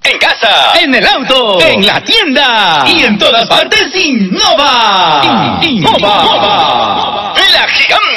en casa, en el auto, en la tienda y en todas partes. Innova. Innova. La gigante